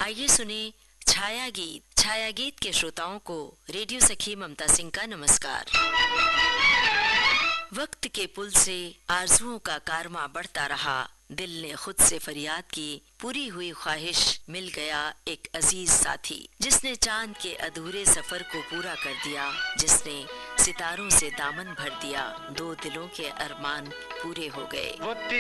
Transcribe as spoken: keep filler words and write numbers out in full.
आइए सुने छाया गीत। छाया गीत के श्रोताओं को रेडियो सखी ममता सिंह का नमस्कार। वक्त के पुल से आरजुओं का कारवां बढ़ता रहा। दिल ने खुद से फरियाद की, पूरी हुई ख्वाहिश, मिल गया एक अजीज साथी, जिसने चांद के अधूरे सफर को पूरा कर दिया, जिसने सितारों से दामन भर दिया। दो दिलों के अरमान पूरे हो गए।